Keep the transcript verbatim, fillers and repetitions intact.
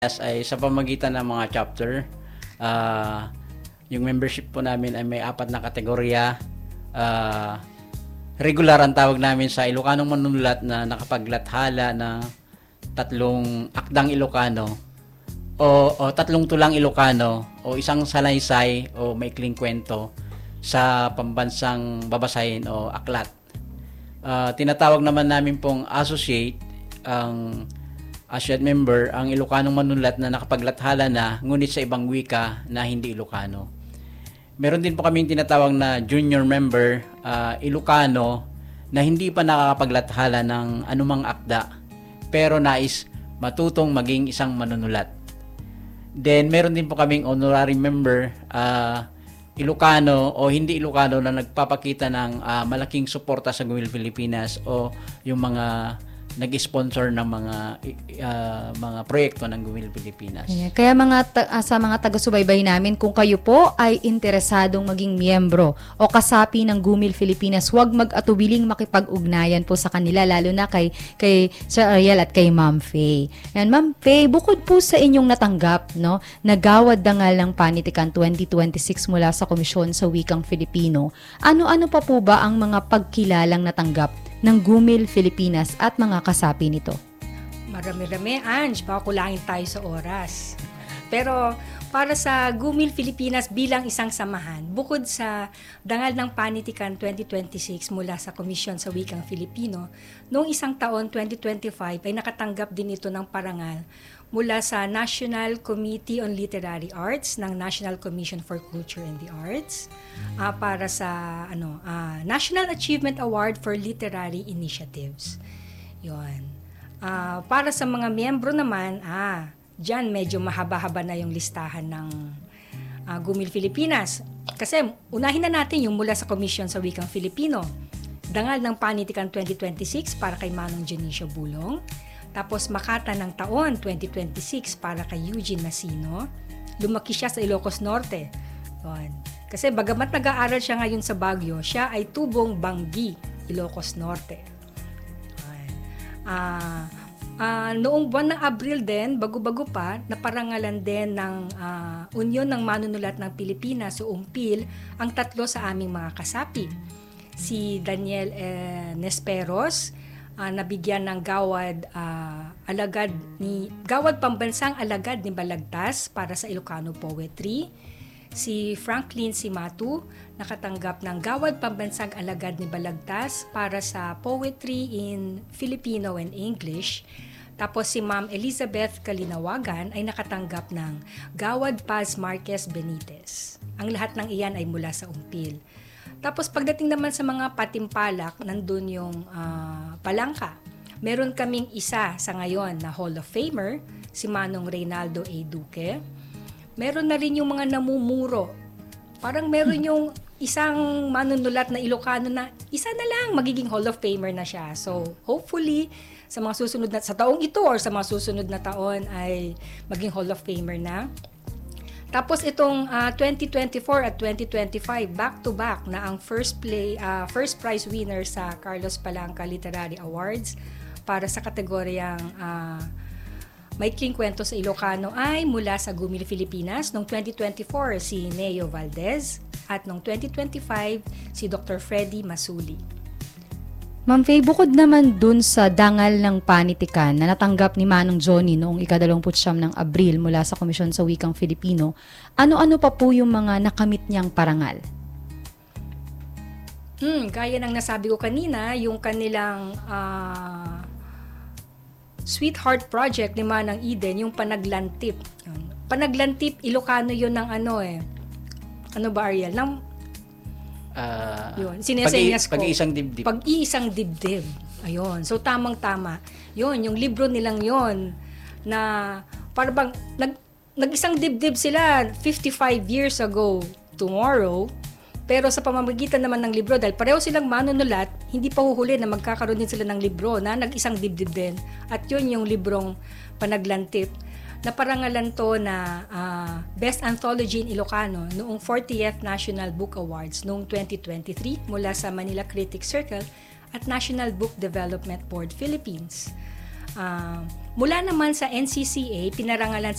Yes, ay sa pamagitan ng mga chapter. Ah, yung membership po namin ay may apat na kategorya. Ah, regular ang tawag namin sa Ilocanong manunulat na nakapaglathala ng tatlong akdang Ilocano o, o tatlong tulang Ilocano o isang salaysay o maikling kwento sa pambansang babasahin o aklat. Ah, tinatawag naman namin pong associate ang associate member ang Ilocanong manunulat na nakapaglathala na ngunit sa ibang wika na hindi Ilocano. Meron din po kaming tinatawag na junior member, uh, Ilocano, na hindi pa nakakapaglathala ng anumang akda pero nais matutong maging isang manunulat. Then meron din po kaming honorary member, uh, Ilocano o hindi Ilocano na nagpapakita ng uh, malaking suporta sa Gumil Pilipinas o yung mga nag-sponsor ng mga uh, mga proyekto ng Gumil Pilipinas. Yeah. Kaya mga ta- sa mga taga-subaybay namin, kung kayo po ay interesadong maging miyembro o kasapi ng Gumil Pilipinas, huwag mag-atubiling makipag-ugnayan po sa kanila, lalo na kay kay Sir Ariel at kay Ma'am Faye. Yan, Ma'am Faye, bukod po sa inyong natanggap, no, nagawad dangal ng Panitikan twenty twenty-six mula sa Komisyon sa Wikang Filipino, ano-ano pa po ba ang mga pagkilalang natanggap ng Gumil Pilipinas at mga kasapi nito? Marami-rami, Ange, baka kulangin tayo sa oras. Pero para sa Gumil Pilipinas bilang isang samahan, bukod sa dangal ng Panitikan twenty twenty-six mula sa Komisyon sa Wikang Filipino, noong isang taon, twenty twenty-five, ay nakatanggap din ito ng parangal mula sa National Committee on Literary Arts ng National Commission for Culture and the Arts uh, para sa ano uh, National Achievement Award for Literary Initiatives. Yon. Uh, para sa mga miyembro naman, ah, diyan medyo mahaba-haba na yung listahan ng uh, Gumil Pilipinas. Kasi unahin na natin yung mula sa Komisyon sa Wikang Filipino. Dangal ng Panitikan twenty twenty-six para kay Manong Dionisio Bulong. Tapos Makata ng Taon twenty twenty-six para kay Eugene Nasino. Lumaki siya sa Ilocos Norte. Yun. Kasi bagamat nag-aaral siya ngayon sa Baguio, siya ay tubong Banggi, Ilocos Norte. Ah, uh, noong buwan ng Abril din, bago-bago pa, naparangalan din ng uh, Union ng Manunulat ng Pilipinas o UMPIL ang tatlo sa aming mga kasapi. Si Daniel eh, Nesperos, Uh, nabigyan ng gawad uh, alagad ni gawad pambansang alagad ni Balagtas para sa Ilocano poetry. Si Franklin Simatu nakatanggap ng gawad pambansang alagad ni Balagtas para sa poetry in Filipino and English. Tapos si Ma'am Elizabeth Kalinawagan ay nakatanggap ng gawad Paz Marquez Benitez. Ang lahat ng iyan ay mula sa UMPIL. Tapos pagdating naman sa mga patimpalak, nandun yung uh, palangka. Meron kaming isa sa ngayon na Hall of Famer, si Manong Reynaldo A. Duque. Meron na rin yung mga namumuro. Parang meron yung isang manunulat na Ilocano na isa na lang magiging Hall of Famer na siya. So hopefully sa mga susunod na, sa taong ito or sa mga susunod na taon ay maging Hall of Famer na. Tapos itong uh, twenty twenty-four at twenty twenty-five back-to-back na ang first play uh, first prize winner sa Carlos Palanca Literary Awards para sa kategoryang uh, Maikling Kwento sa Ilocano ay mula sa Gumil Pilipinas. Noong twenty twenty-four si Neo Valdez at noong twenty twenty-five si Doctor Freddy Masuli. Ma'am Faye, bukod naman dun sa dangal ng Panitikan na natanggap ni Manong Johnny noong ikadalawamput siyam ng Abril mula sa Komisyon sa Wikang Filipino, ano-ano pa po yung mga nakamit niyang parangal? Hmm, gaya ng nasabi ko kanina, yung kanilang uh, Sweetheart Project ni Manang Eden, yung Panaglantip. Panaglantip, Ilocano yun ng ano eh. Ano ba, Ariel? Ng Uh, yun, sinesenyas ko. Pag-iisang dibdib. Pag-iisang dibdib. Ayun. So, tamang-tama. Yun, yung libro nilang yun na parang nag, nag-isang dibdib sila fifty-five years ago tomorrow. Pero sa pamamagitan naman ng libro, dahil pareho silang manunulat, hindi pa huhuli na magkakaroon din sila ng libro na nag-isang dibdib din. At yun yung librong Panaglantip. Naparangalan to na uh, Best Anthology in Ilocano noong fortieth National Book Awards noong twenty twenty-three mula sa Manila Critics Circle at National Book Development Board Philippines. Uh, Mula naman sa N C C A, pinarangalan